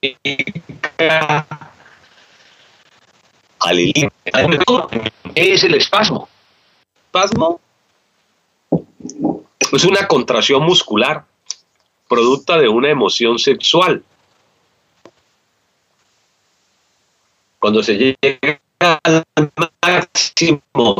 Es el espasmo. Espasmo es una contracción muscular producto de una emoción sexual. Cuando se llega al máximo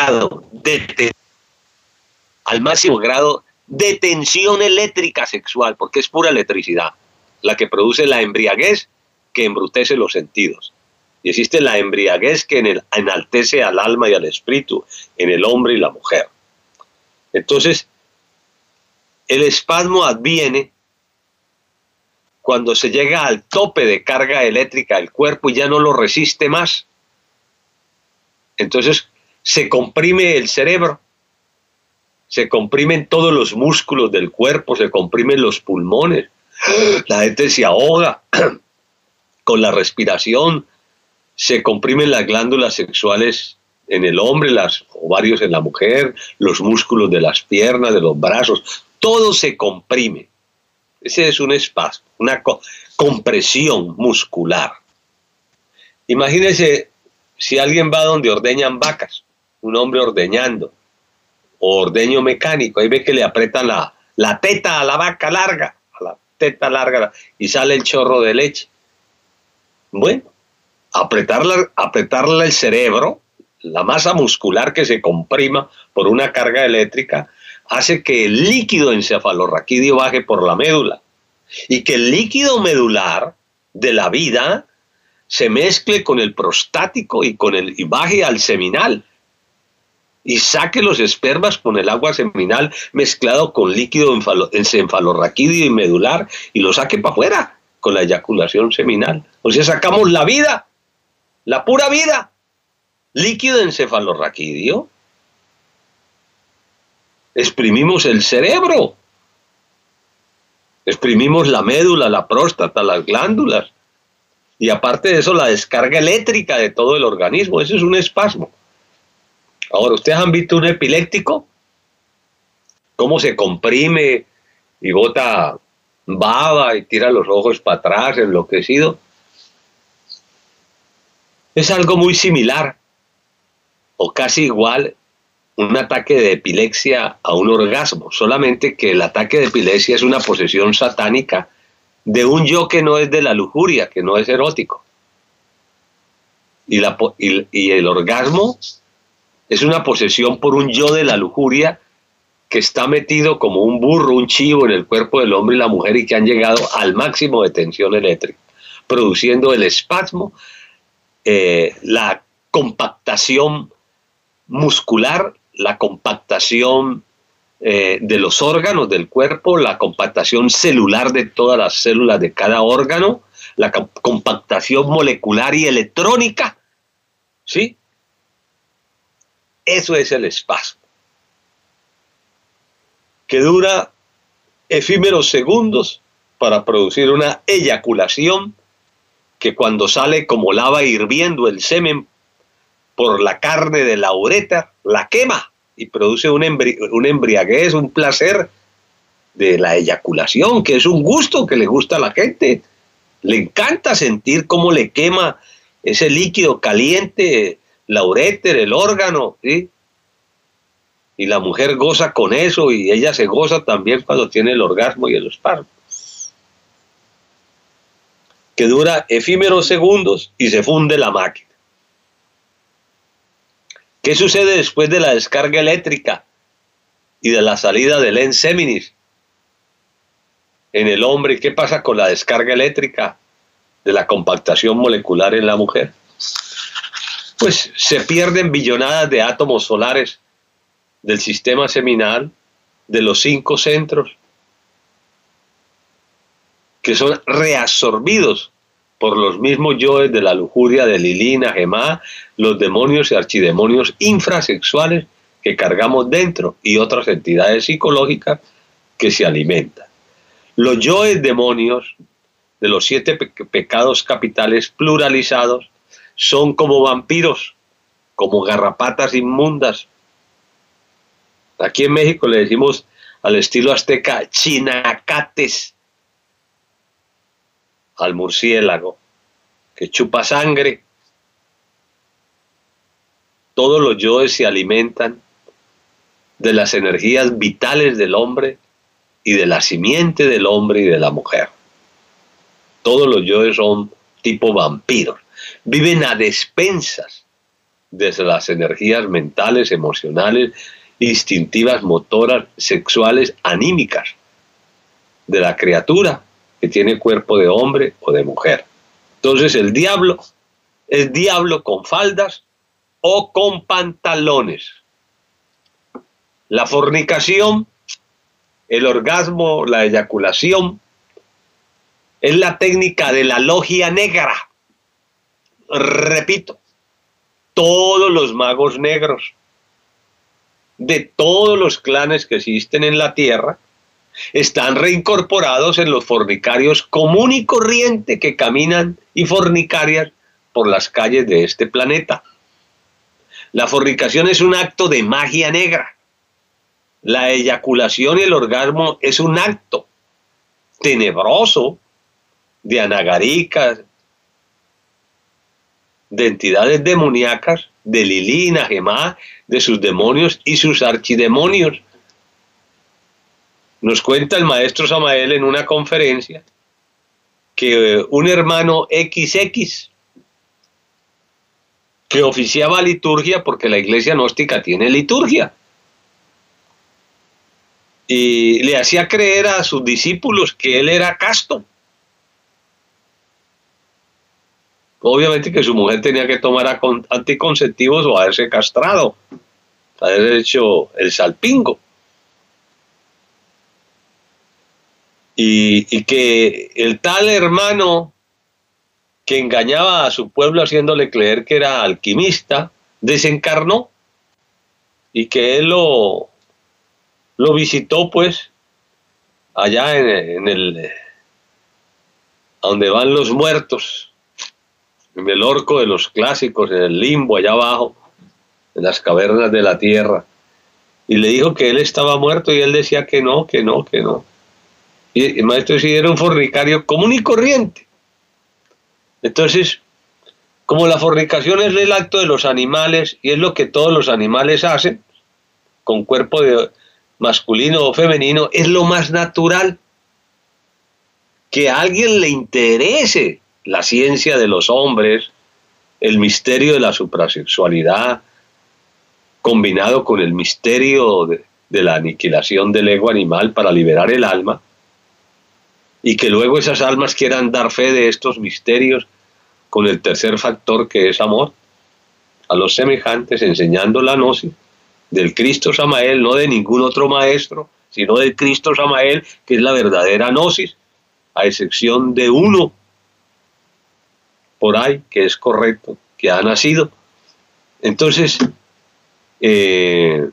grado de tensión eléctrica sexual, porque es pura electricidad la que produce la embriaguez que embrutece los sentidos. Y existe la embriaguez que enaltece al alma y al espíritu en el hombre y la mujer. Entonces, el espasmo adviene cuando se llega al tope de carga eléctrica del cuerpo y ya no lo resiste más. Entonces, se comprime el cerebro, se comprimen todos los músculos del cuerpo, se comprimen los pulmones, la gente se ahoga con la respiración, se comprimen las glándulas sexuales en el hombre, los ovarios en la mujer, los músculos de las piernas, de los brazos, todo se comprime. Ese es un espasmo, una compresión muscular. Imagínese si alguien va donde ordeñan vacas, un hombre ordeñando, o ordeño mecánico, ahí ve que le apretan la teta a la vaca larga, a la teta larga, y sale el chorro de leche. Bueno, apretarle el cerebro, la masa muscular que se comprima por una carga eléctrica, hace que el líquido encefalorraquídeo baje por la médula y que el líquido medular de la vida se mezcle con el prostático y baje al seminal y saque los espermas con el agua seminal mezclado con líquido encefalorraquídeo y medular y lo saque para afuera con la eyaculación seminal. O sea, sacamos la vida, la pura vida, líquido encefalorraquídeo. Exprimimos el cerebro, exprimimos la médula, la próstata, las glándulas, y aparte de eso la descarga eléctrica de todo el organismo. Eso es un espasmo. Ahora, ¿ustedes han visto un epiléptico? ¿Cómo se comprime y bota baba y tira los ojos para atrás, enloquecido? Es algo muy similar, o casi igual, un ataque de epilepsia a un orgasmo, solamente que el ataque de epilepsia es una posesión satánica de un yo que no es de la lujuria, que no es erótico. Y el orgasmo es una posesión por un yo de la lujuria que está metido como un burro, un chivo en el cuerpo del hombre y la mujer y que han llegado al máximo de tensión eléctrica, produciendo el espasmo, la compactación muscular, la compactación de los órganos del cuerpo, la compactación celular de todas las células de cada órgano, la compactación molecular y electrónica, ¿sí? Eso es el espasmo, que dura efímeros segundos para producir una eyaculación que cuando sale como lava hirviendo el semen por la carne de la uretra, la quema y produce una embriaguez, un placer de la eyaculación, que es un gusto que le gusta a la gente. Le encanta sentir cómo le quema ese líquido caliente, la uretra, el órgano, ¿sí? Y la mujer goza con eso y ella se goza también cuando tiene el orgasmo y el espasmo, que dura efímeros segundos y se funde la máquina. ¿Qué sucede después de la descarga eléctrica y de la salida del ens seminis en el hombre? ¿Qué pasa con la descarga eléctrica de la compactación molecular en la mujer? Pues se pierden billonadas de átomos solares del sistema seminal, de los 5 centros, que son reabsorbidos por los mismos yoes de la lujuria, de Lilina, Gemá, los demonios y archidemonios infrasexuales que cargamos dentro y otras entidades psicológicas que se alimentan. Los yoes demonios de los 7 pecados capitales pluralizados son como vampiros, como garrapatas inmundas. Aquí en México le decimos al estilo azteca chinacates. al murciélago que chupa sangre. Todos los yoes se alimentan de las energías vitales del hombre y de la simiente del hombre y de la mujer. Todos los yoes son tipo vampiros. Viven a despensas de las energías mentales, emocionales, instintivas, motoras, sexuales, anímicas de la criatura que tiene cuerpo de hombre o de mujer. Entonces el diablo es diablo con faldas o con pantalones. La fornicación, el orgasmo, la eyaculación, es la técnica de la logia negra. Repito, todos los magos negros de todos los clanes que existen en la tierra están reincorporados en los fornicarios común y corriente que caminan y fornicarias por las calles de este planeta. La fornicación es un acto de magia negra. La eyaculación y el orgasmo es un acto tenebroso de anagaricas, de entidades demoníacas, de Lilí y Nagemá, de sus demonios y sus archidemonios. Nos cuenta el maestro Samael en una conferencia que un hermano XX que oficiaba liturgia, porque la iglesia gnóstica tiene liturgia, y le hacía creer a sus discípulos que él era casto. Obviamente que su mujer tenía que tomar anticonceptivos o haberse castrado, haber hecho el salpingo. Y que el tal hermano que engañaba a su pueblo haciéndole creer que era alquimista, desencarnó, y que él lo visitó pues allá en el a donde van los muertos, en el orco de los clásicos, en el limbo allá abajo, en las cavernas de la tierra, y le dijo que él estaba muerto, y él decía que no, que no, que no. Y el maestro sí era un fornicario común y corriente. Entonces, como la fornicación es el acto de los animales, y es lo que todos los animales hacen, con cuerpo de masculino o femenino, es lo más natural que a alguien le interese la ciencia de los hombres, el misterio de la suprasexualidad, combinado con el misterio de la aniquilación del ego animal para liberar el alma, y que luego esas almas quieran dar fe de estos misterios con el tercer factor, que es amor a los semejantes, enseñando la gnosis del Cristo Samael, no de ningún otro maestro, sino del Cristo Samael, que es la verdadera gnosis, a excepción de uno por ahí que es correcto, que ha nacido. Entonces, es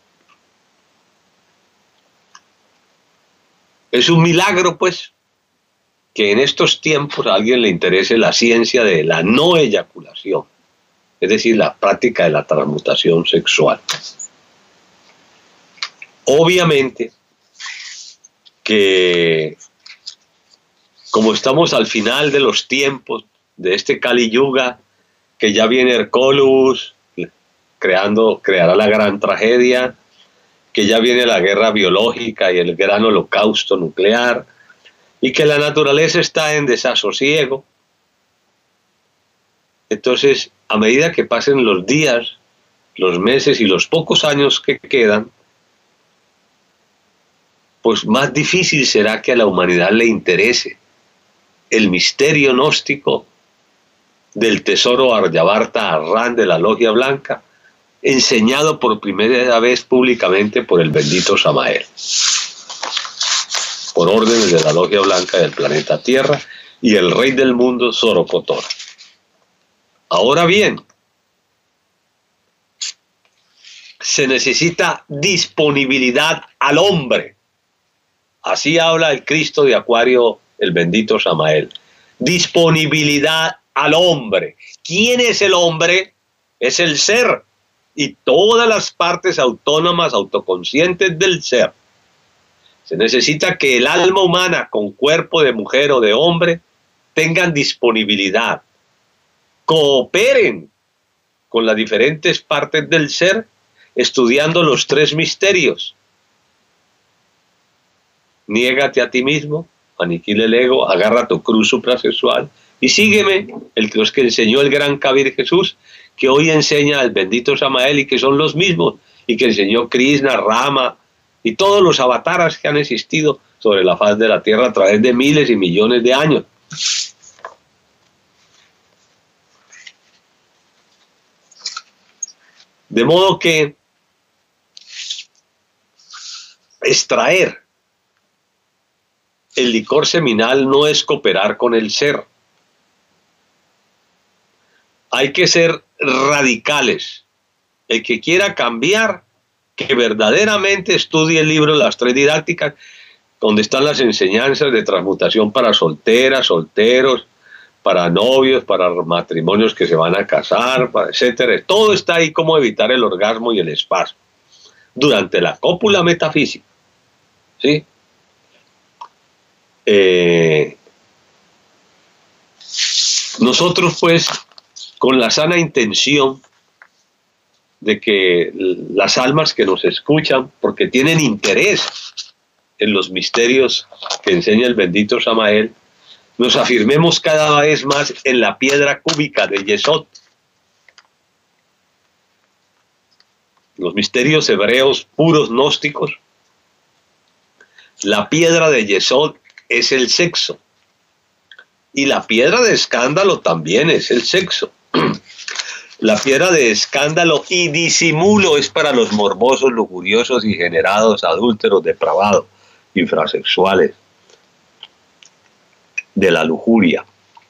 un milagro pues que en estos tiempos a alguien le interese la ciencia de la no eyaculación, es decir, la práctica de la transmutación sexual. Obviamente que como estamos al final de los tiempos de este Kali Yuga, que ya viene Hercólogos, creará la gran tragedia, que ya viene la guerra biológica y el gran holocausto nuclear, y que la naturaleza está en desasosiego. Entonces, a medida que pasen los días, los meses y los pocos años que quedan, pues más difícil será que a la humanidad le interese el misterio gnóstico del tesoro Aryavarta Arran de la Logia Blanca, enseñado por primera vez públicamente por el bendito Samael, por órdenes de la Logia Blanca del planeta Tierra y el rey del mundo, Zorocotora. Ahora bien, se necesita disponibilidad al hombre. Así habla el Cristo de Acuario, el bendito Samael. Disponibilidad al hombre. ¿Quién es el hombre? Es el ser y todas las partes autónomas, autoconscientes del ser. Se necesita que el alma humana con cuerpo de mujer o de hombre tengan disponibilidad, cooperen con las diferentes partes del ser, estudiando los 3 misterios. Niégate a ti mismo, aniquila el ego, agarra tu cruz suprasexual y sígueme, los que enseñó el gran Kabir Jesús, que hoy enseña el bendito Samael y que son los mismos, y que enseñó Krishna, Rama y todos los avataras que han existido sobre la faz de la tierra a través de miles y millones de años. De modo que extraer el licor seminal no es cooperar con el ser. Hay que ser radicales. El que quiera cambiar, que verdaderamente estudie el libro Las 3 didácticas, donde están las enseñanzas de transmutación para solteras, solteros, para novios, para matrimonios que se van a casar, etcétera. Todo está ahí, cómo evitar el orgasmo y el espasmo durante la cópula metafísica. ¿Sí? Nosotros pues, con la sana intención de que las almas que nos escuchan, porque tienen interés en los misterios que enseña el bendito Samael, nos afirmemos cada vez más en la piedra cúbica de Yesod. Los misterios hebreos puros gnósticos, la piedra de Yesod es el sexo, y la piedra de escándalo también es el sexo. La piedra de escándalo y disimulo es para los morbosos, lujuriosos, degenerados, adúlteros, depravados, infrasexuales, de la lujuria.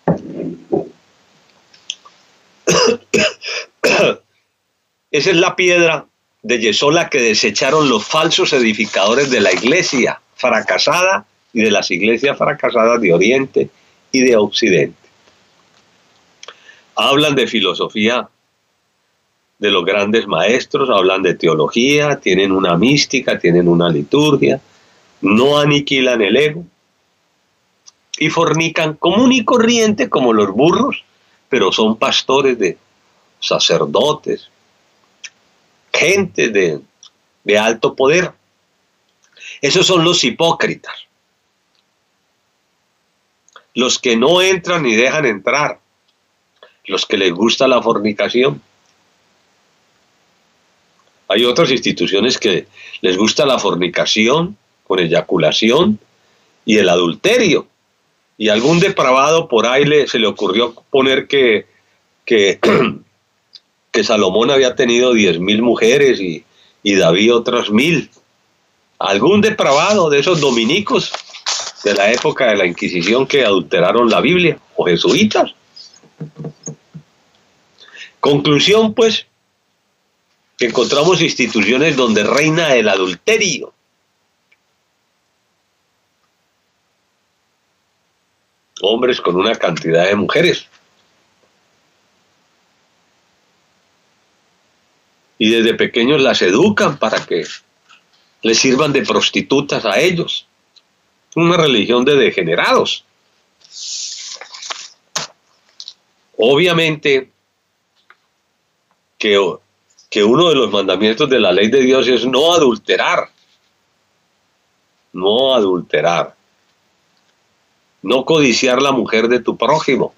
Esa es la piedra de Yesod, la que desecharon los falsos edificadores de la iglesia fracasada y de las iglesias fracasadas de Oriente y de Occidente. Hablan de filosofía de los grandes maestros, hablan de teología, tienen una mística, tienen una liturgia, no aniquilan el ego y fornican común y corriente como los burros, pero son pastores de sacerdotes, gente de alto poder. Esos son los hipócritas, los que no entran ni dejan entrar, los que les gusta la fornicación. Hay otras instituciones que les gusta la fornicación con eyaculación y el adulterio. Y algún depravado por ahí se le ocurrió poner que Salomón había tenido 10.000 mujeres y David otras 1.000. Algún depravado de esos dominicos de la época de la Inquisición que adulteraron la Biblia, o jesuitas. Conclusión, pues, que encontramos instituciones donde reina el adulterio. Hombres con una cantidad de mujeres. Y desde pequeños las educan para que les sirvan de prostitutas a ellos. Una religión de degenerados. Obviamente que uno de los mandamientos de la ley de Dios es no adulterar. No adulterar. No codiciar la mujer de tu prójimo.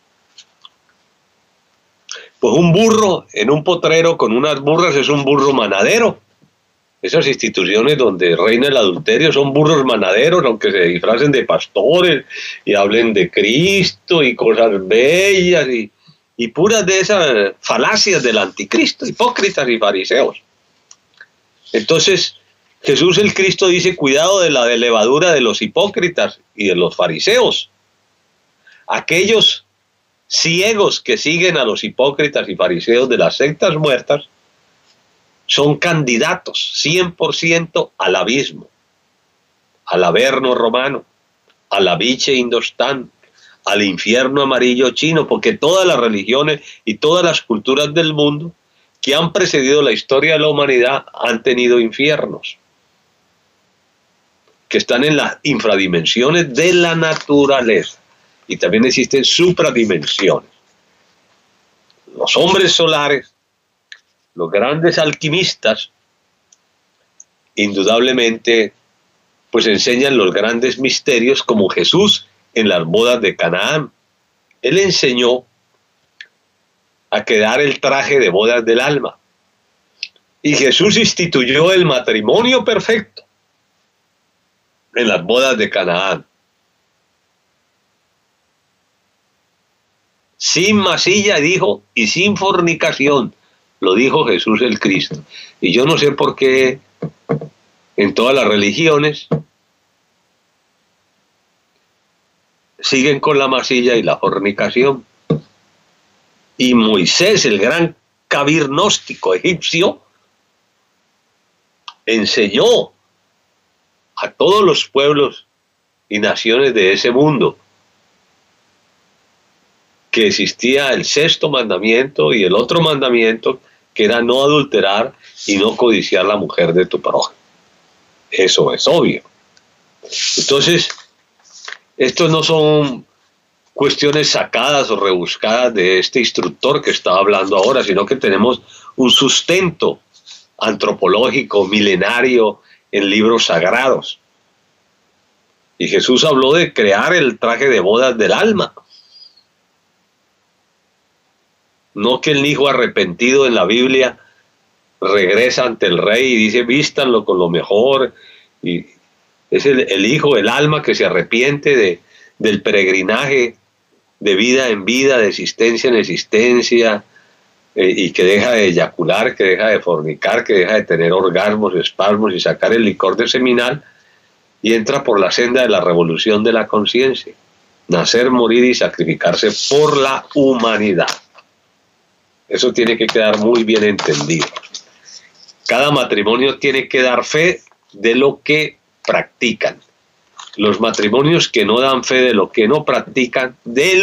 Pues un burro en un potrero con unas burras es un burro manadero. Esas instituciones donde reina el adulterio son burros manaderos, aunque se disfracen de pastores y hablen de Cristo y cosas bellas y puras de esas falacias del anticristo, hipócritas y fariseos. Entonces, Jesús el Cristo dice, cuidado de la levadura de los hipócritas y de los fariseos. Aquellos ciegos que siguen a los hipócritas y fariseos de las sectas muertas son candidatos 100% al abismo, al averno romano, al abiche indostán, al infierno amarillo chino, porque todas las religiones y todas las culturas del mundo que han precedido la historia de la humanidad han tenido infiernos, que están en las infradimensiones de la naturaleza. y también existen supradimensiones. Los hombres solares, los grandes alquimistas, indudablemente, pues enseñan los grandes misterios como Jesús en las bodas de Canaán. Él enseñó a quedar el traje de bodas del alma. Y Jesús instituyó el matrimonio perfecto en las bodas de Canaán. Sin masilla, dijo, y sin fornicación, lo dijo Jesús el Cristo. Y yo no sé por qué en todas las religiones siguen con la masilla y la fornicación. Y Moisés, el gran cabir gnóstico egipcio, enseñó a todos los pueblos y naciones de ese mundo que existía el sexto mandamiento y el otro mandamiento, que era no adulterar y no codiciar la mujer de tu prójimo. Eso es obvio. Entonces, estos no son cuestiones sacadas o rebuscadas de este instructor que estaba hablando ahora, sino que tenemos un sustento antropológico, milenario, en libros sagrados. Y Jesús habló de crear el traje de bodas del alma. No que el hijo arrepentido en la Biblia regresa ante el rey y dice, vístanlo con lo mejor. Y es el hijo, el alma que se arrepiente del peregrinaje de vida en vida, de existencia en existencia, y que deja de eyacular, que deja de fornicar, que deja de tener orgasmos, espasmos y sacar el licor de seminal, y entra por la senda de la revolución de la conciencia. Nacer, morir y sacrificarse por la humanidad. Eso tiene que quedar muy bien entendido. Cada matrimonio tiene que dar fe de lo que practican. Los matrimonios que no dan fe de lo que no practican,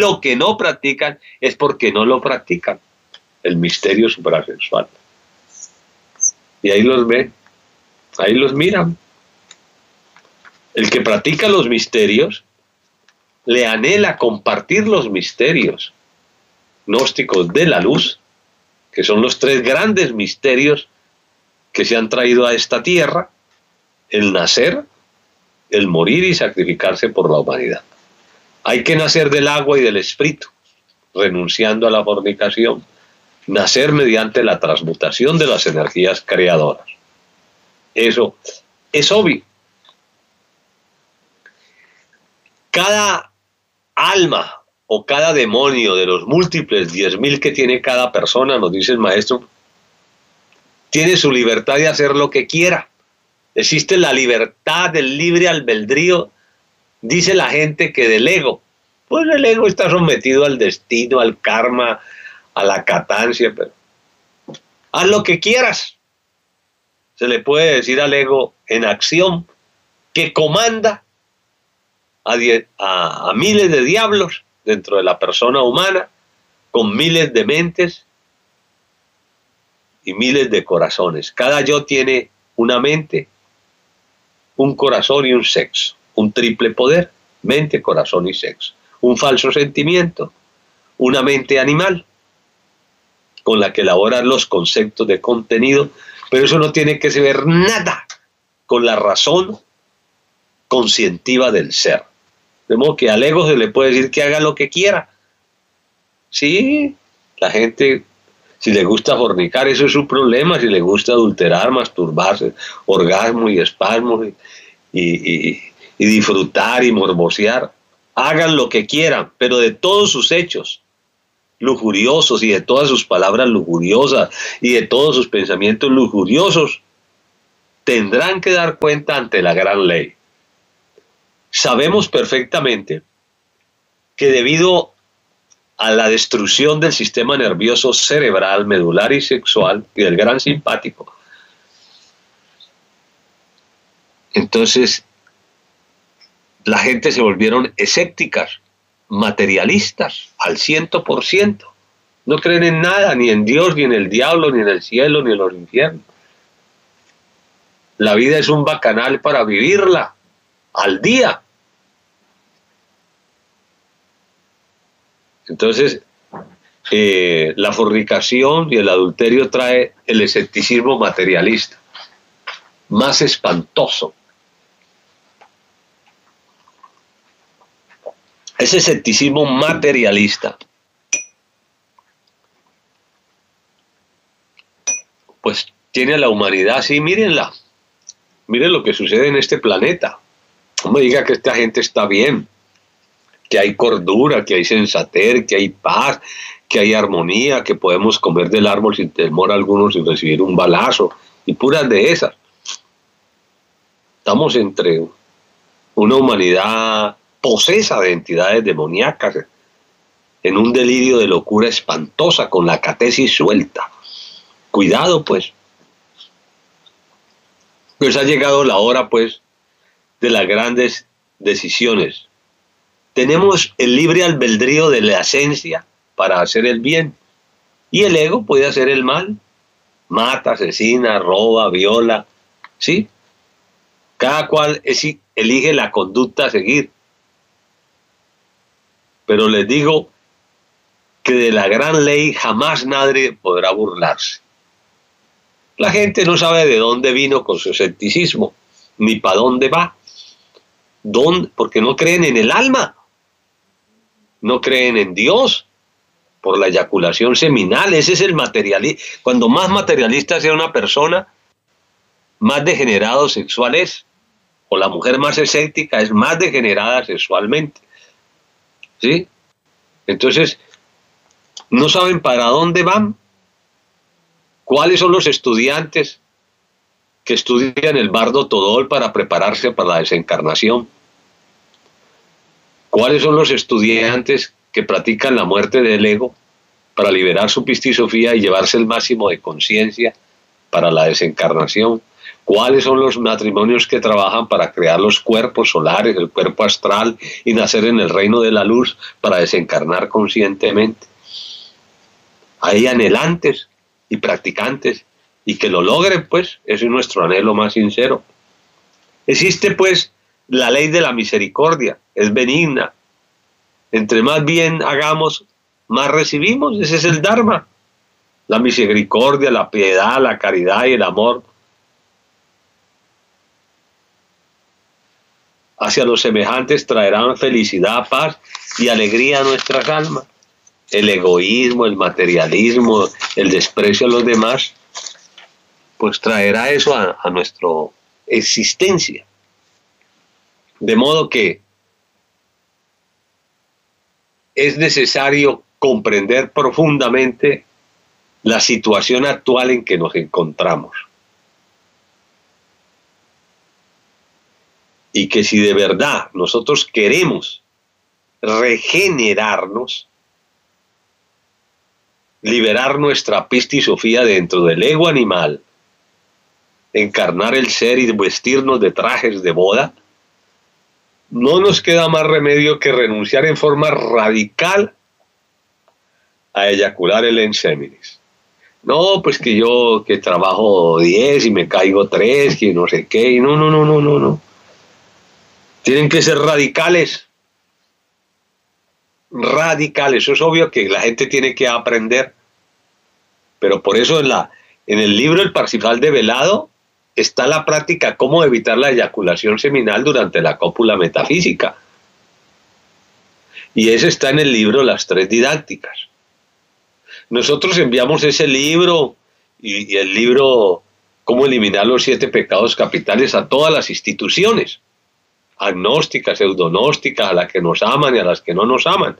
es porque no lo practican. El misterio suprasexual. Y ahí los ven, ahí los miran. El que practica los misterios le anhela compartir los misterios gnósticos de la luz, que son los tres grandes misterios que se han traído a esta tierra: el nacer, el morir y sacrificarse por la humanidad. Hay que nacer del agua y del espíritu, renunciando a la fornicación, nacer mediante la transmutación de las energías creadoras. Eso es obvio. Cada alma o cada demonio de los múltiples 10.000 que tiene cada persona, nos dice el maestro, tiene su libertad de hacer lo que quiera. Existe la libertad del libre albedrío, dice la gente que del ego. Pues el ego está sometido al destino, al karma, a la catancia, pero haz lo que quieras. Se le puede decir al ego en acción que comanda a miles de diablos dentro de la persona humana, con miles de mentes y miles de corazones. Cada yo tiene una mente, un corazón y un sexo, un triple poder: mente, corazón y sexo. Un falso sentimiento, una mente animal con la que elaboran los conceptos de contenido, pero eso no tiene que ver nada con la razón conscientiva del ser. De modo que al ego se le puede decir que haga lo que quiera. Sí, la gente, si le gusta fornicar, eso es su problema. Si le gusta adulterar, masturbarse, orgasmo y espasmos y disfrutar y morbosear, hagan lo que quieran, pero de todos sus hechos lujuriosos y de todas sus palabras lujuriosas y de todos sus pensamientos lujuriosos, tendrán que dar cuenta ante la gran ley. Sabemos perfectamente que debido a la destrucción del sistema nervioso cerebral, medular y sexual y del gran simpático, entonces la gente se volvieron escépticas, materialistas al 100%. No creen en nada, ni en Dios, ni en el diablo, ni en el cielo, ni en los infiernos. La vida es un bacanal para vivirla al día. Entonces, la fornicación y el adulterio trae el escepticismo materialista, más espantoso. Ese escepticismo materialista, pues tiene a la humanidad así, mírenla. Miren lo que sucede en este planeta. No me diga que esta gente está bien, que hay cordura, que hay sensatez, que hay paz, que hay armonía, que podemos comer del árbol sin temor alguno, sin recibir un balazo, y puras de esas. Estamos entre una humanidad posesa de entidades demoníacas, en un delirio de locura espantosa, con la catesis suelta. Cuidado, pues. Pues ha llegado la hora, pues, de las grandes decisiones. Tenemos el libre albedrío de la esencia para hacer el bien, y el ego puede hacer el mal. Mata, asesina, roba, viola, ¿sí? Cada cual elige la conducta a seguir. Pero les digo que de la gran ley jamás nadie podrá burlarse. La gente no sabe de dónde vino con su escepticismo, ni para dónde va. Porque no creen en el alma, no creen en Dios, por la eyaculación seminal. Ese es el materialismo. Cuando más materialista sea una persona, más degenerado sexual es. O la mujer más escéptica es más degenerada sexualmente. ¿Sí? Entonces, no saben para dónde van. ¿Cuáles son los estudiantes que estudian el bardo Todol para prepararse para la desencarnación? ¿Cuáles son los estudiantes que practican la muerte del ego para liberar su pistisofía y llevarse el máximo de conciencia para la desencarnación? ¿Cuáles son los matrimonios que trabajan para crear los cuerpos solares, el cuerpo astral y nacer en el reino de la luz para desencarnar conscientemente? Hay anhelantes y practicantes, y que lo logren, pues, ese es nuestro anhelo más sincero. Existe, pues, la ley de la misericordia, es benigna. Entre más bien hagamos, más recibimos. Ese es el Dharma. La misericordia, la piedad, la caridad y el amor hacia los semejantes traerán felicidad, paz y alegría a nuestras almas. El egoísmo, el materialismo, el desprecio a los demás, pues traerá eso a nuestra existencia. De modo que es necesario comprender profundamente la situación actual en que nos encontramos. Y que si de verdad nosotros queremos regenerarnos, liberar nuestra pistisofía dentro del ego animal, encarnar el ser y vestirnos de trajes de boda, no nos queda más remedio que renunciar en forma radical a eyacular el enseminis. No, pues que yo que trabajo 10 y me caigo 3, que no sé qué, y no. Tienen que ser radicales. Radicales. Eso es obvio que la gente tiene que aprender. Pero por eso en el libro El Parsifal Develado está la práctica cómo evitar la eyaculación seminal durante la cópula metafísica. Y ese está en el libro Las Tres Didácticas. Nosotros enviamos ese libro y el libro Cómo eliminar los 7 pecados capitales a todas las instituciones, agnósticas, pseudognósticas, a las que nos aman y a las que no nos aman.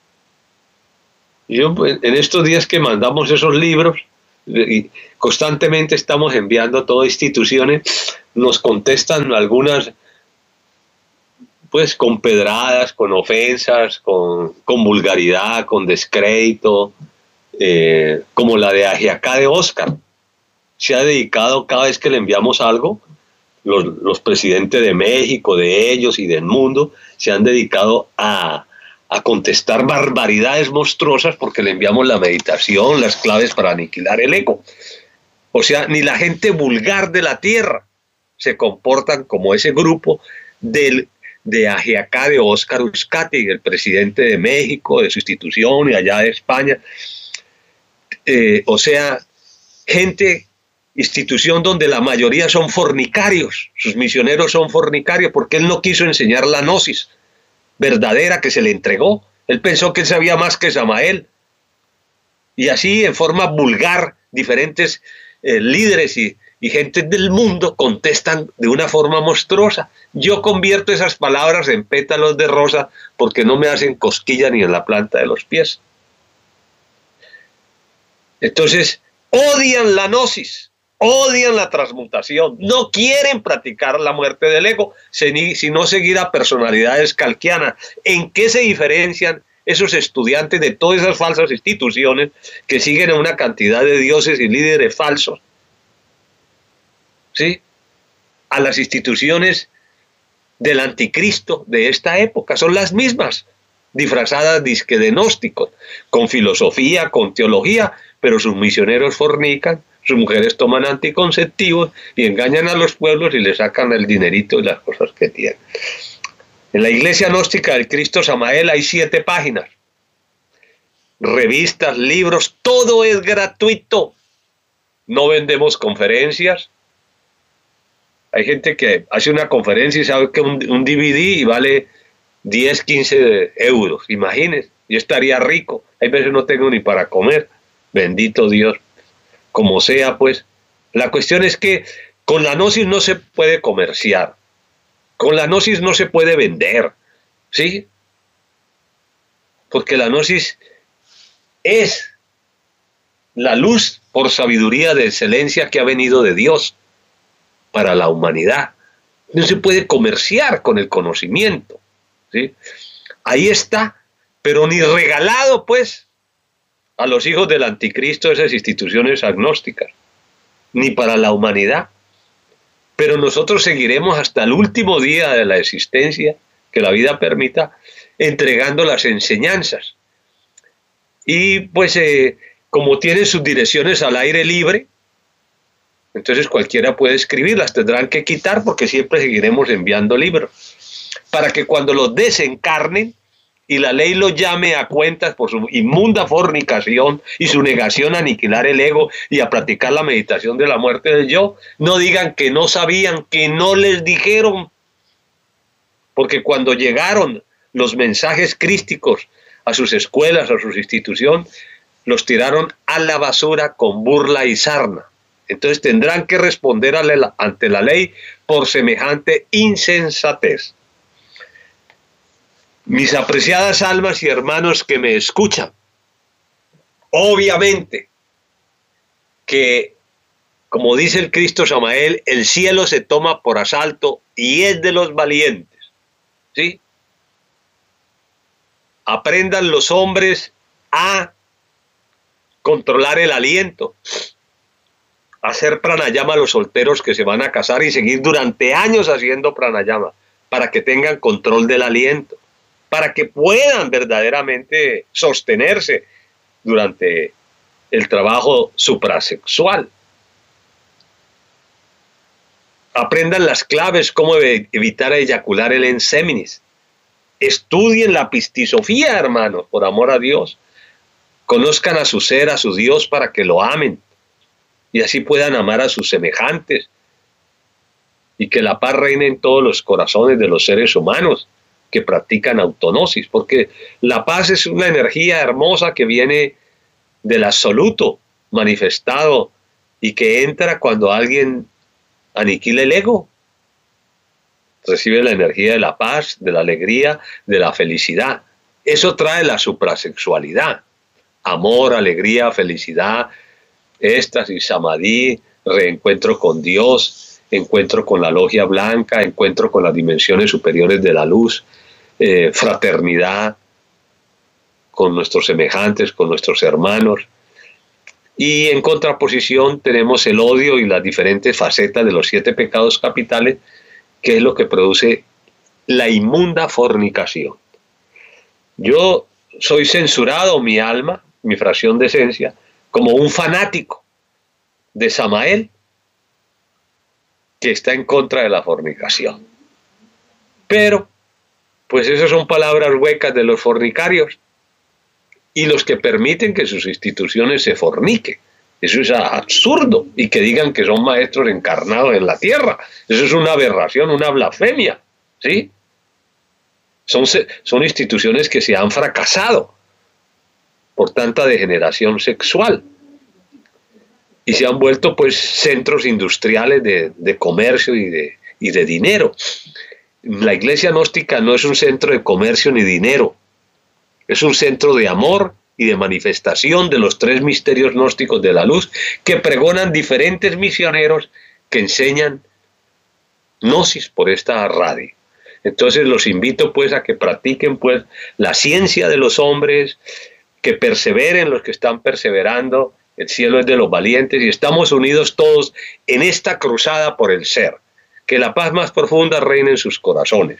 Yo, en estos días que mandamos esos libros, y constantemente estamos enviando a todas instituciones, nos contestan algunas pues con pedradas, con ofensas, con vulgaridad, con descrédito, como la de Ajiacá de Oscar. Se ha dedicado, cada vez que le enviamos algo, los presidentes de México, de ellos y del mundo, se han dedicado a contestar barbaridades monstruosas porque le enviamos la meditación, las claves para aniquilar el ego. O sea, ni la gente vulgar de la tierra se comportan como ese grupo de de Ajiacá, de Óscar Uzcategui, el presidente de México, de su institución y allá de España. O sea, gente, institución donde la mayoría son fornicarios, sus misioneros son fornicarios, porque él no quiso enseñar la gnosis verdadera que se le entregó. Él pensó que él sabía más que Samael. Y así, en forma vulgar, diferentes líderes y gentes del mundo contestan de una forma monstruosa. Yo convierto esas palabras en pétalos de rosa porque no me hacen cosquilla ni en la planta de los pies. Entonces, odian la gnosis, odian la transmutación, no quieren practicar la muerte del ego, sino seguir a personalidades calquianas. ¿En qué se diferencian esos estudiantes de todas esas falsas instituciones que siguen a una cantidad de dioses y líderes falsos? ¿Sí? A las instituciones del anticristo de esta época, son las mismas, disfrazadas disque de gnósticos, con filosofía, con teología, pero sus misioneros fornican, sus mujeres toman anticonceptivos y engañan a los pueblos y le sacan el dinerito y las cosas que tienen. En la iglesia gnóstica del Cristo Samael hay 7 páginas, revistas, libros, todo es gratuito. No vendemos conferencias. Hay gente que hace una conferencia y sabe que un DVD y vale 10, 15 euros. Imagínense, yo estaría rico. Hay veces no tengo ni para comer. Bendito Dios. Como sea, pues. La cuestión es que con la gnosis no se puede comerciar. Con la gnosis no se puede vender. ¿Sí? Porque la gnosis es la luz por sabiduría de excelencia que ha venido de Dios para la humanidad. No se puede comerciar con el conocimiento. ¿Sí? Ahí está, pero ni regalado, pues, a los hijos del anticristo esas instituciones agnósticas, ni para la humanidad. Pero nosotros seguiremos hasta el último día de la existencia, que la vida permita, entregando las enseñanzas. Y pues, como tienen sus direcciones al aire libre, entonces cualquiera puede escribirlas, tendrán que quitar porque siempre seguiremos enviando libros, para que cuando los desencarnen y la ley los llame a cuentas por su inmunda fornicación y su negación a aniquilar el ego y a practicar la meditación de la muerte del yo, no digan que no sabían, que no les dijeron, porque cuando llegaron los mensajes crísticos a sus escuelas, a sus instituciones, los tiraron a la basura con burla y sarna. Entonces tendrán que responder ante la ley por semejante insensatez. Mis apreciadas almas y hermanos que me escuchan, obviamente que, como dice el Cristo Samael, el cielo se toma por asalto y es de los valientes. ¿Sí? Aprendan los hombres a controlar el aliento, hacer pranayama a los solteros que se van a casar y seguir durante años haciendo pranayama para que tengan control del aliento, para que puedan verdaderamente sostenerse durante el trabajo suprasexual. Aprendan las claves, cómo evitar eyacular el enseminis. Estudien la pistisofía, hermanos, por amor a Dios. Conozcan a su ser, a su Dios, para que lo amen y así puedan amar a sus semejantes y que la paz reine en todos los corazones de los seres humanos que practican autognosis, porque la paz es una energía hermosa que viene del absoluto manifestado y que entra cuando alguien aniquila el ego. Recibe la energía de la paz, de la alegría, de la felicidad. Eso trae la suprasexualidad. Amor, alegría, felicidad, éxtasis, samadhi, reencuentro con Dios, encuentro con la logia blanca, encuentro con las dimensiones superiores de la luz, fraternidad con nuestros semejantes, con nuestros hermanos. Y en contraposición tenemos el odio y las diferentes facetas de los 7 pecados capitales, que es lo que produce la inmunda fornicación. Yo soy censurado, mi alma, mi fracción de esencia, como un fanático de Samael que está en contra de la fornicación. Pero pues esas son palabras huecas de los fornicarios y los que permiten que sus instituciones se forniquen. Eso es absurdo, y que digan que son maestros encarnados en la tierra. Eso es una aberración, una blasfemia, ¿sí? Son instituciones que se han fracasado por tanta degeneración sexual y se han vuelto pues centros industriales de comercio y de dinero. La iglesia gnóstica no es un centro de comercio ni dinero, es un centro de amor y de manifestación de los tres misterios gnósticos de la luz que pregonan diferentes misioneros que enseñan gnosis por esta radio. Entonces los invito pues a que practiquen pues la ciencia de los hombres, que perseveren los que están perseverando. El cielo es de los valientes y estamos unidos todos en esta cruzada por el ser. Que la paz más profunda reine en sus corazones.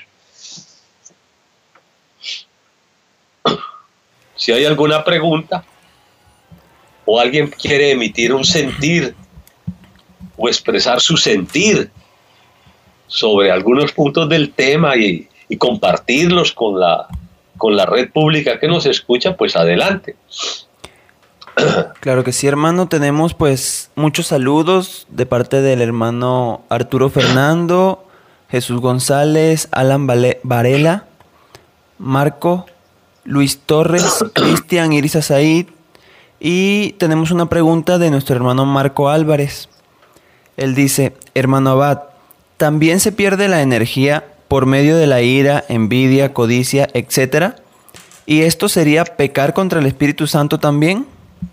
Si hay alguna pregunta o alguien quiere emitir un sentir o expresar su sentir sobre algunos puntos del tema y compartirlos con la red pública que nos escucha, pues adelante. Claro que sí, hermano. Tenemos pues muchos saludos de parte del hermano Arturo Fernando, Jesús González, Alan Varela, Marco, Luis Torres, Cristian, Irisa Said, y tenemos una pregunta de nuestro hermano Marco Álvarez. Él dice: hermano Abad, ¿también se pierde la energía por medio de la ira, envidia, codicia, etcétera? ¿Y esto sería pecar contra el Espíritu Santo también?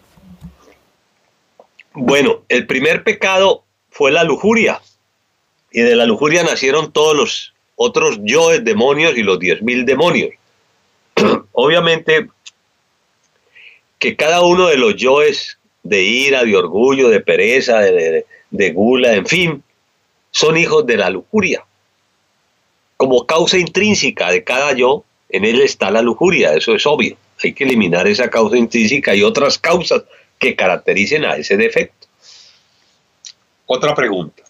Bueno, el primer pecado fue la lujuria, y de la lujuria nacieron todos los otros yoes demonios y los 10.000 demonios. Obviamente que cada uno de los yoes de ira, de orgullo, de pereza, de gula, en fin, son hijos de la lujuria. Como causa intrínseca de cada yo, en él está la lujuria, eso es obvio. Hay que eliminar esa causa intrínseca y otras causas que caractericen a ese defecto. Otra pregunta.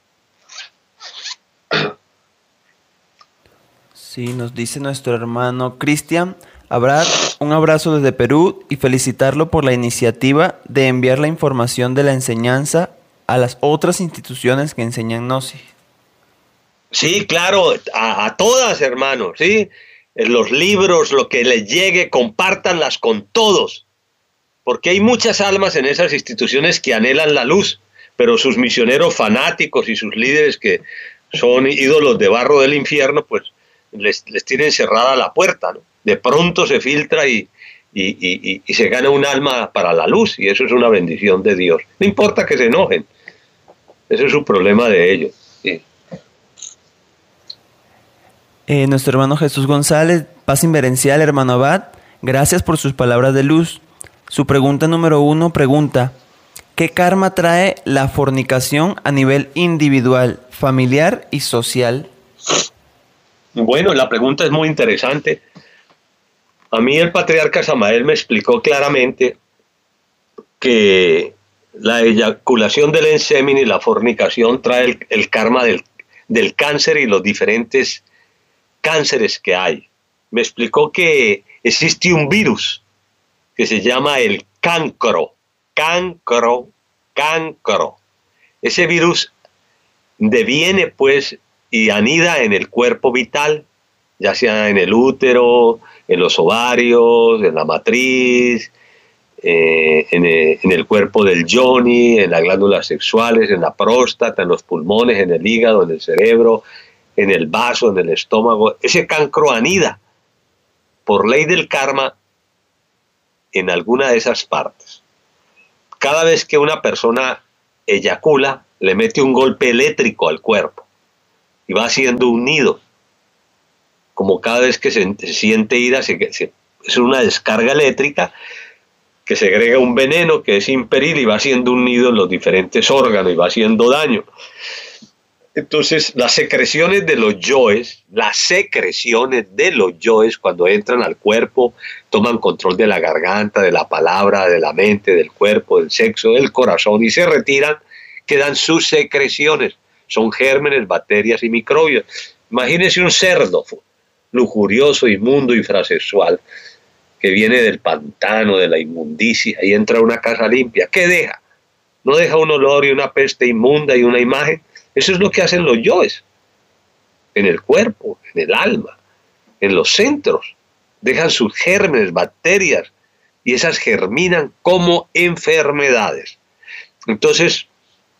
Sí, nos dice nuestro hermano Cristian: Abad, un abrazo desde Perú y felicitarlo por la iniciativa de enviar la información de la enseñanza a las otras instituciones que enseñan gnosis. Sí, claro, a todas, hermanos, ¿sí? Los libros, lo que les llegue, compártanlas con todos, porque hay muchas almas en esas instituciones que anhelan la luz, pero sus misioneros fanáticos y sus líderes que son ídolos de barro del infierno, pues les tienen cerrada la puerta, ¿no? De pronto se filtra y se gana un alma para la luz, y eso es una bendición de Dios. No importa que se enojen, ese es su problema de ellos. Sí. Nuestro hermano Jesús González, paz inverencial, hermano Abad, gracias por sus palabras de luz. Su pregunta número 1 pregunta: ¿qué karma trae la fornicación a nivel individual, familiar y social? Bueno, la pregunta es muy interesante. A mí el patriarca Samael me explicó claramente que la eyaculación del ensemen y la fornicación trae el karma del cáncer y los diferentes cánceres que hay. Me explicó que existe un virus que se llama el cancro. Ese virus deviene pues y anida en el cuerpo vital, ya sea en el útero, en los ovarios, en la matriz, en el cuerpo del yoni, en las glándulas sexuales, en la próstata, en los pulmones, en el hígado, en el cerebro, en el vaso, en el estómago. Ese cancro anida por ley del karma en alguna de esas partes. Cada vez que una persona eyacula, le mete un golpe eléctrico al cuerpo y va haciendo un nido. Como cada vez que se siente ira, es una descarga eléctrica que segrega un veneno que es imperil y va haciendo un nido en los diferentes órganos y va haciendo daño. Entonces, las secreciones de los yoes, cuando entran al cuerpo, toman control de la garganta, de la palabra, de la mente, del cuerpo, del sexo, del corazón, y se retiran, quedan sus secreciones. Son gérmenes, bacterias y microbios. Imagínense un cerdo lujurioso, inmundo, infrasexual, que viene del pantano, de la inmundicia, y entra a una casa limpia, ¿qué deja? ¿No deja un olor y una peste inmunda y una imagen? Eso es lo que hacen los yoes, en el cuerpo, en el alma, en los centros. Dejan sus gérmenes, bacterias, y esas germinan como enfermedades. Entonces,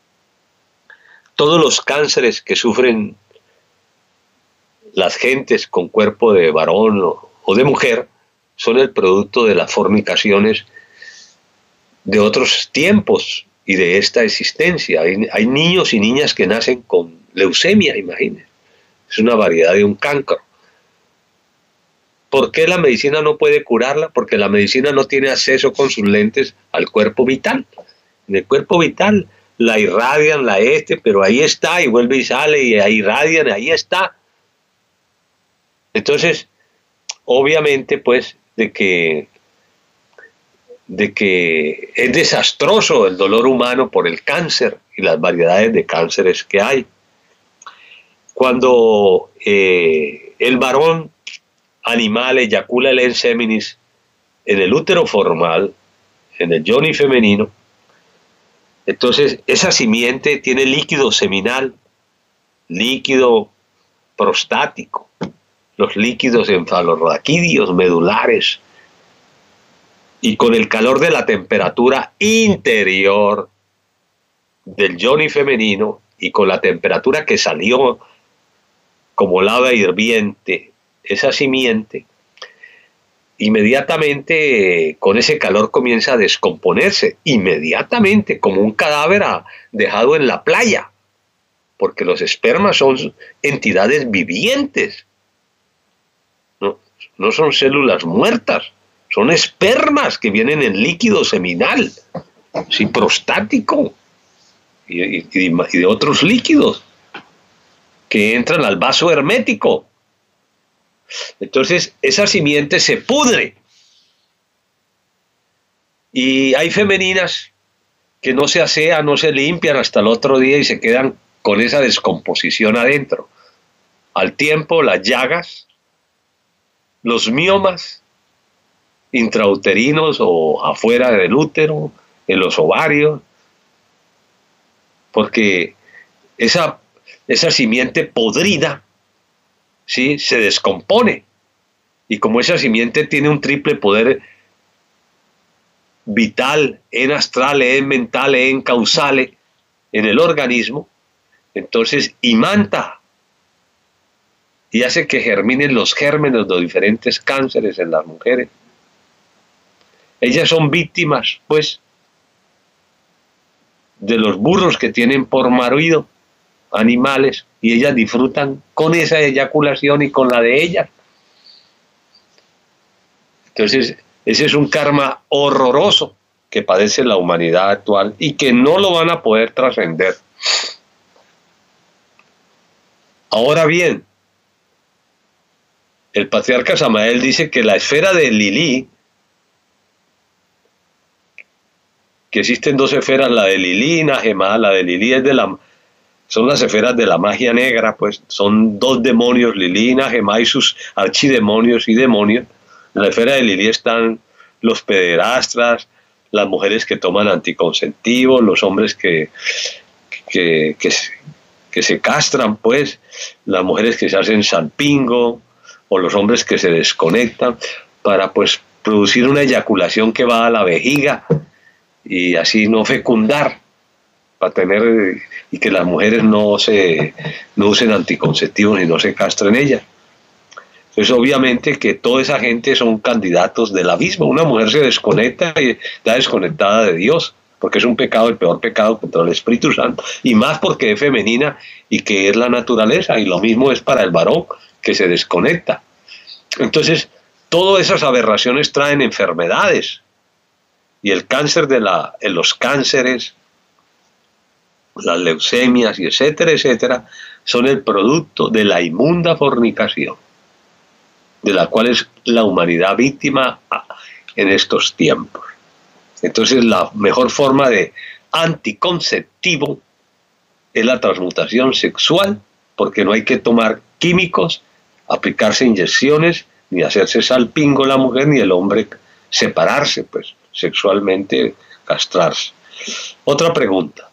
todos los cánceres que sufren las gentes con cuerpo de varón o de mujer son el producto de las fornicaciones de otros tiempos y de esta existencia. Hay niños y niñas que nacen con leucemia, imagínense. Es una variedad de un cancro. ¿Por qué la medicina no puede curarla? Porque la medicina no tiene acceso con sus lentes al cuerpo vital. En el cuerpo vital la irradian, pero ahí está, y vuelve y sale, y ahí irradian, ahí está. Entonces, obviamente, pues, de que es desastroso el dolor humano por el cáncer y las variedades de cánceres que hay. Cuando el varón animal eyacula el enseminis en el útero formal, en el yoni femenino, entonces esa simiente tiene líquido seminal, líquido prostático, los líquidos enfalorraquídeos medulares, y con el calor de la temperatura interior del yoni femenino y con la temperatura que salió como lava hirviente esa simiente, inmediatamente con ese calor comienza a descomponerse, inmediatamente como un cadáver dejado en la playa, porque los espermas son entidades vivientes, no son células muertas, son espermas que vienen en líquido seminal, sí, prostático y de otros líquidos que entran al vaso hermético. Entonces esa simiente se pudre, y hay femeninas que no se asean, no se limpian hasta el otro día y se quedan con esa descomposición adentro. Al tiempo, las llagas, los miomas intrauterinos o afuera del útero, en los ovarios, porque esa simiente podrida, ¿sí?, se descompone, y como esa simiente tiene un triple poder vital, en astral, en mental, en causal, en el organismo, entonces imanta y hace que germinen los gérmenes de diferentes cánceres en las mujeres. Ellas son víctimas, pues, de los burros que tienen por marido animales, y ellas disfrutan con esa eyaculación y con la de ellas. Entonces, ese es un karma horroroso que padece la humanidad actual y que no lo van a poder trascender. Ahora bien, el patriarca Samael dice que la esfera de Lilí, que existen dos esferas, la de Lilí y Najemá. La de Lilí son las esferas de la magia negra, pues son dos demonios, Lilí y Najemá, y sus archidemonios y demonios. En la esfera de Lilí están los pederastras, las mujeres que toman anticonceptivos, los hombres que se castran, pues, las mujeres que se hacen salpingo, o los hombres que se desconectan para, pues, producir una eyaculación que va a la vejiga y así no fecundar, para tener, y que las mujeres no usen anticonceptivos y no se castren ellas. Entonces, obviamente que toda esa gente son candidatos del abismo. Una mujer se desconecta y está desconectada de Dios, porque es un pecado, el peor pecado contra el Espíritu Santo, y más porque es femenina y que es la naturaleza, y lo mismo es para el varón que se desconecta. Entonces, todas esas aberraciones traen enfermedades, y el cáncer en los cánceres, las leucemias, y etcétera, etcétera, son el producto de la inmunda fornicación, de la cual es la humanidad víctima en estos tiempos. Entonces, la mejor forma de anticonceptivo es la transmutación sexual, porque no hay que tomar químicos aplicarse inyecciones, ni hacerse salpingo la mujer, ni el hombre separarse, pues, sexualmente, castrarse. Otra pregunta.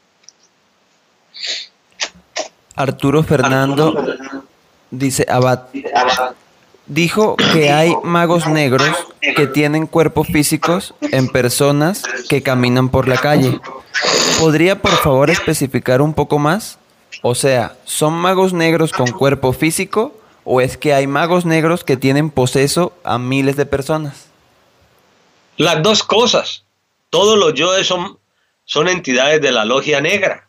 Arturo Fernando dice, Abad, dijo que hay magos negros que tienen cuerpos físicos en personas que caminan por la calle. ¿Podría por favor especificar un poco más? O sea, ¿son magos negros con cuerpo físico o es que hay magos negros que tienen poseso a miles de personas? Las dos cosas. Todos los yoes son entidades de la logia negra.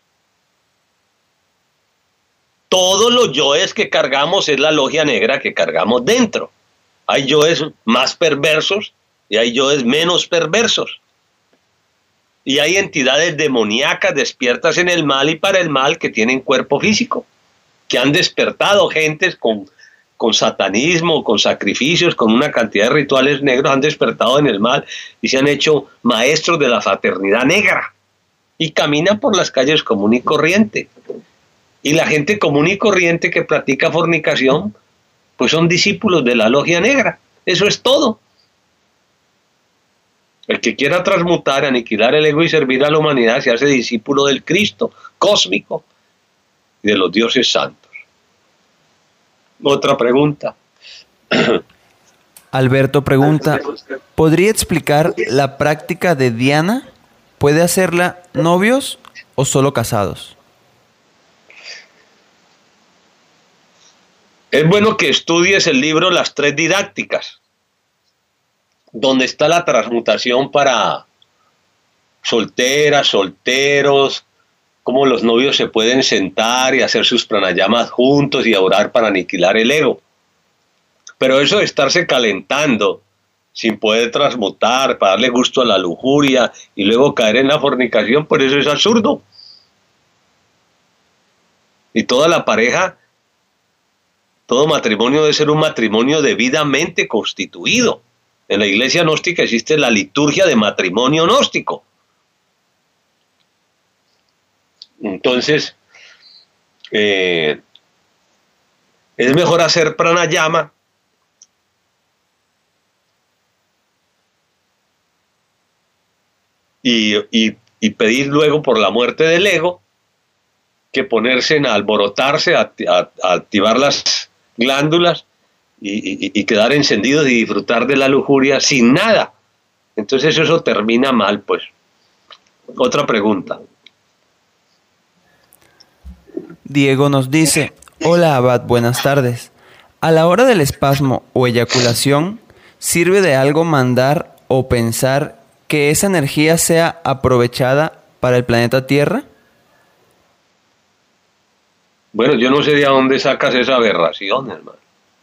Todos los yoes que cargamos es la logia negra que cargamos dentro. Hay yoes más perversos y hay yoes menos perversos. Y hay entidades demoníacas despiertas en el mal y para el mal que tienen cuerpo físico, que han despertado gentes con satanismo, con sacrificios, con una cantidad de rituales negros, han despertado en el mal y se han hecho maestros de la fraternidad negra. Y caminan por las calles común y corriente. Y la gente común y corriente que practica fornicación, pues son discípulos de la logia negra. Eso es todo. El que quiera transmutar, aniquilar el ego y servir a la humanidad se hace discípulo del Cristo cósmico y de los dioses santos. Otra pregunta. Alberto pregunta, ¿podría explicar la práctica de Diana? ¿Puede hacerla novios o solo casados? Es bueno que estudies el libro Las Tres Didácticas, donde está la transmutación para solteras, solteros, cómo los novios se pueden sentar y hacer sus pranayamas juntos y orar para aniquilar el ego. Pero eso de estarse calentando sin poder transmutar, para darle gusto a la lujuria y luego caer en la fornicación, pues eso es absurdo. Y toda la pareja, todo matrimonio debe ser un matrimonio debidamente constituido. En la iglesia gnóstica existe la liturgia de matrimonio gnóstico. Entonces, es mejor hacer pranayama y pedir luego por la muerte del ego que ponerse a alborotarse, a activar las glándulas y quedar encendidos y disfrutar de la lujuria sin nada. Entonces eso termina mal, pues. Otra pregunta. Diego nos dice, hola Abad, buenas tardes. A la hora del espasmo o eyaculación, ¿sirve de algo mandar o pensar que esa energía sea aprovechada para el planeta Tierra? Bueno, yo no sé de dónde sacas esa aberración, hermano.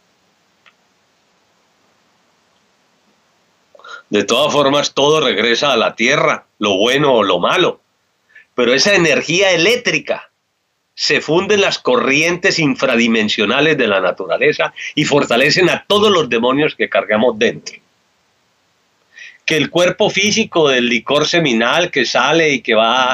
De todas formas, todo regresa a la Tierra, lo bueno o lo malo. Pero esa energía eléctrica se funde en las corrientes infradimensionales de la naturaleza y fortalecen a todos los demonios que cargamos dentro. Que el cuerpo físico del licor seminal que sale y que va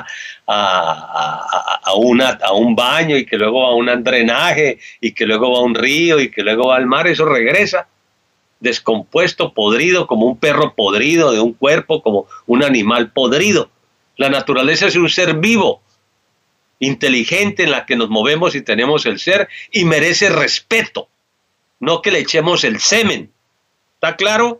a un baño y que luego va a un drenaje y que luego va a un río y que luego va al mar, eso regresa descompuesto, podrido, como un perro podrido de un cuerpo, como un animal podrido. La naturaleza es un ser vivo, inteligente, en la que nos movemos y tenemos el ser, y merece respeto, no que le echemos el semen. ¿Está claro?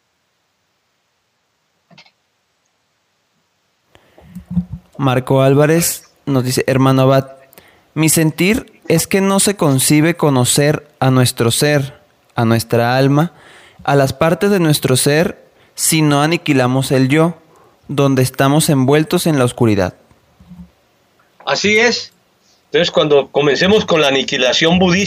Marco Álvarez nos dice, hermano Abad, mi sentir es que no se concibe conocer a nuestro ser, a nuestra alma, a las partes de nuestro ser, si no aniquilamos el yo, donde estamos envueltos en la oscuridad. Así es. Entonces, cuando comencemos con la aniquilación budista,